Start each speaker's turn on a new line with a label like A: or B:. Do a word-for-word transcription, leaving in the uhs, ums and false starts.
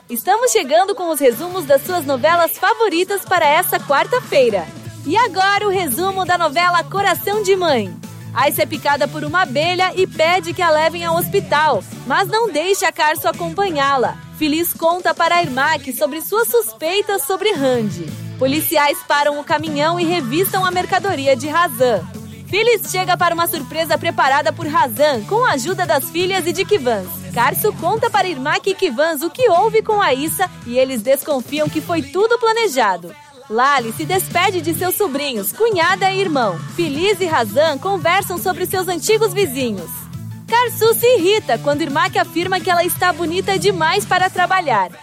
A: Estamos chegando com os resumos das suas novelas favoritas para essa quarta-feira. E agora o resumo da novela Coração de Mãe. Ice é picada por uma abelha e pede que a levem ao hospital, mas não deixa a Carso acompanhá-la. Feliz conta para a Irmak sobre suas suspeitas sobre Randy. Policiais param o caminhão e revistam a mercadoria de Razan. Feliz chega para uma surpresa preparada por Razan com a ajuda das filhas e de Kivans. Carso conta para Irmak e Kivans o que houve com a Issa e eles desconfiam que foi tudo planejado. Lali se despede de seus sobrinhos, cunhada e irmão. Feliz e Razan conversam sobre seus antigos vizinhos. Carso se irrita quando Irmak afirma que ela está bonita demais para trabalhar.